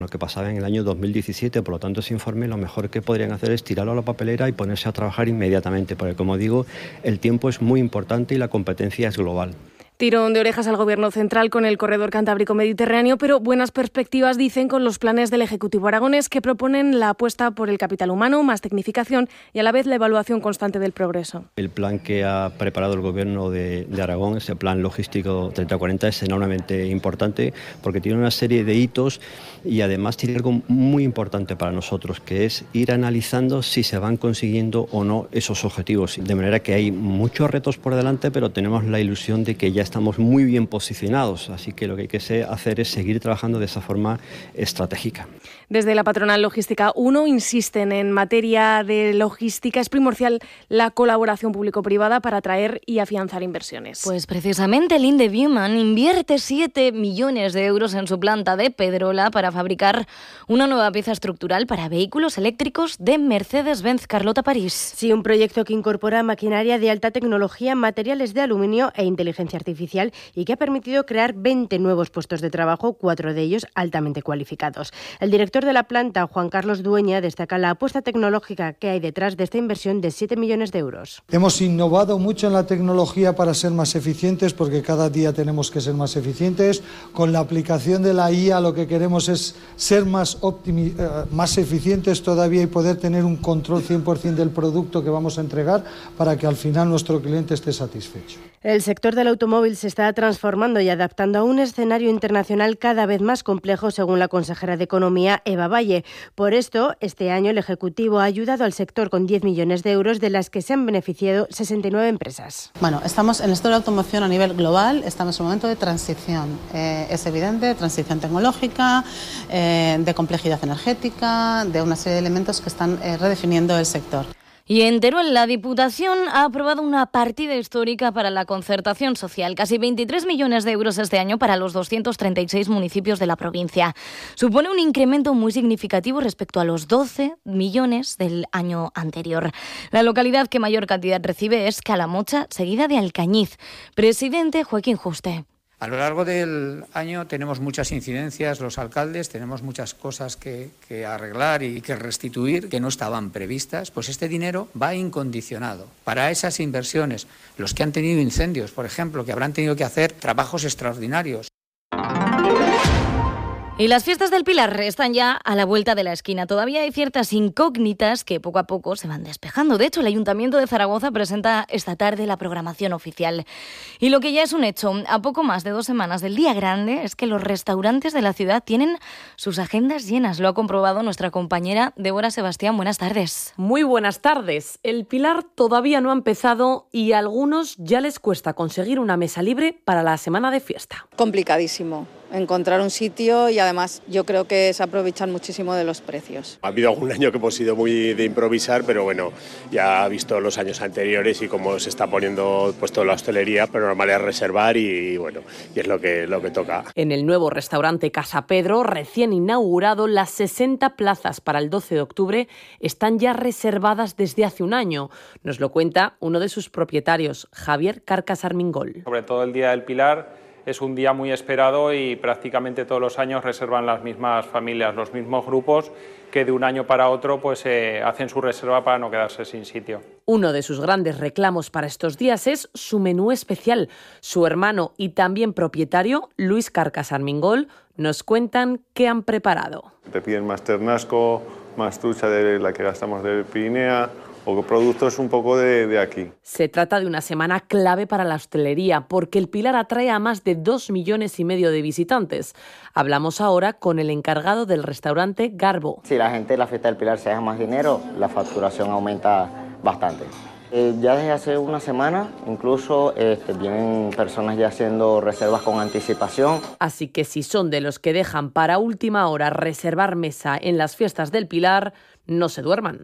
Lo que pasaba en el año 2017, por lo tanto ese informe lo mejor que podrían hacer es tirarlo a la papelera y ponerse a trabajar inmediatamente, porque como digo, el tiempo es muy importante y la competencia es global. Tirón de orejas al Gobierno central con el corredor Cantábrico-Mediterráneo, pero buenas perspectivas, dicen, con los planes del Ejecutivo aragonés que proponen la apuesta por el capital humano, más tecnificación y a la vez la evaluación constante del progreso. El plan que ha preparado el Gobierno de Aragón, ese plan logístico 3040, es enormemente importante porque tiene una serie de hitos y además tiene algo muy importante para nosotros, que es ir analizando si se van consiguiendo o no esos objetivos. De manera que hay muchos retos por delante, pero tenemos la ilusión de que ya estamos muy bien posicionados, así que lo que hay que hacer es seguir trabajando de esa forma estratégica. Desde la patronal Logística 1 insisten en materia de logística es primordial la colaboración público-privada para atraer y afianzar inversiones. Pues precisamente Linde Biemann invierte 7 millones de euros en su planta de Pedrola para fabricar una nueva pieza estructural para vehículos eléctricos de Mercedes-Benz. Carlota París. Sí, un proyecto que incorpora maquinaria de alta tecnología, materiales de aluminio e inteligencia artificial y que ha permitido crear 20 nuevos puestos de trabajo, 4 de ellos altamente cualificados. El director de la planta, Juan Carlos Dueña, destaca la apuesta tecnológica que hay detrás de esta inversión de 7 millones de euros. Hemos innovado mucho en la tecnología para ser más eficientes, porque cada día tenemos que ser más eficientes. Con la aplicación de la IA lo que queremos es ser más eficientes todavía y poder tener un control 100% del producto que vamos a entregar para que al final nuestro cliente esté satisfecho. El sector del automóvil se está transformando y adaptando a un escenario internacional cada vez más complejo, según la consejera de Economía, Eva Valle. Por esto, este año el Ejecutivo ha ayudado al sector con 10 millones de euros, de las que se han beneficiado 69 empresas. Bueno, estamos en el sector de la automoción a nivel global, estamos en un momento de transición. Es evidente, transición tecnológica, de complejidad energética, de una serie de elementos que están redefiniendo el sector. Y en Teruel, la Diputación ha aprobado una partida histórica para la concertación social, casi 23 millones de euros este año para los 236 municipios de la provincia. Supone un incremento muy significativo respecto a los 12 millones del año anterior. La localidad que mayor cantidad recibe es Calamocha, seguida de Alcañiz. Presidente Joaquín Juste. A lo largo del año tenemos muchas incidencias, los alcaldes, tenemos muchas cosas que arreglar y que restituir que no estaban previstas, pues este dinero va incondicionado para esas inversiones. Los que han tenido incendios, por ejemplo, que habrán tenido que hacer trabajos extraordinarios. Y las fiestas del Pilar están ya a la vuelta de la esquina. Todavía hay ciertas incógnitas que poco a poco se van despejando. De hecho, el Ayuntamiento de Zaragoza presenta esta tarde la programación oficial. Y lo que ya es un hecho, a poco más de 2 semanas del Día Grande, es que los restaurantes de la ciudad tienen sus agendas llenas. Lo ha comprobado nuestra compañera Débora Sebastián. Buenas tardes. Muy buenas tardes. El Pilar todavía no ha empezado y a algunos ya les cuesta conseguir una mesa libre para la semana de fiesta. Complicadísimo encontrar un sitio y además yo creo que se aprovechan muchísimo de los precios. Ha habido algún año que hemos sido muy de improvisar, pero bueno, ya ha visto los años anteriores y cómo se está poniendo pues toda la hostelería, pero normal es reservar y bueno, y es lo que toca. En el nuevo restaurante Casa Pedro, recién inaugurado, las 60 plazas para el 12 de octubre están ya reservadas desde hace un año. Nos lo cuenta uno de sus propietarios, Javier Carcas Armingol. Sobre todo el Día del Pilar es un día muy esperado y prácticamente todos los años reservan las mismas familias, los mismos grupos que de un año para otro pues hacen su reserva para no quedarse sin sitio. Uno de sus grandes reclamos para estos días es su menú especial. Su hermano y también propietario, Luis Carcas Armingol, nos cuentan qué han preparado. Te piden más ternasco, más trucha de la que gastamos de Pirinea, o productos un poco de aquí. Se trata de una semana clave para la hostelería porque el Pilar atrae a más de 2,5 millones de visitantes. Hablamos ahora con el encargado del restaurante Garbo. Si la gente en la fiesta del Pilar se deja más dinero, la facturación aumenta bastante. Ya desde hace una semana incluso vienen personas ya haciendo reservas con anticipación. Así que si son de los que dejan para última hora reservar mesa en las fiestas del Pilar, no se duerman.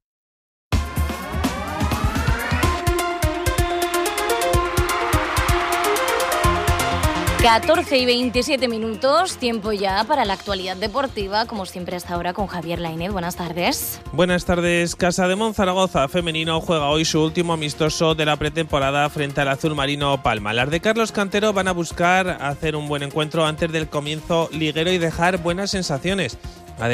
14 y 27 minutos, tiempo ya para la actualidad deportiva, como siempre hasta ahora con Javier Lainez. Buenas tardes. Buenas tardes. Casademón Zaragoza femenino juega hoy su último amistoso de la pretemporada frente al azul marino Palma. Las de Carlos Cantero van a buscar hacer un buen encuentro antes del comienzo liguero y dejar buenas sensaciones.